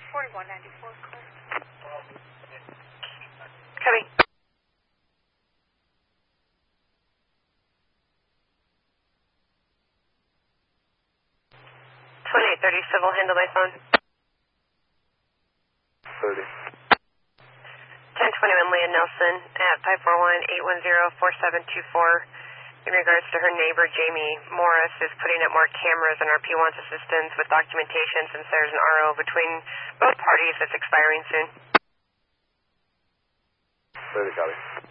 4194, correct. Copy. 2830 civil, handle by phone. 30. 1021 Leah Nelson at 541-810-4724. In regards to her neighbor, Jamie Morris, is putting up more cameras and RP wants assistance with documentation since there's an RO between both parties that's expiring soon. 30, copy.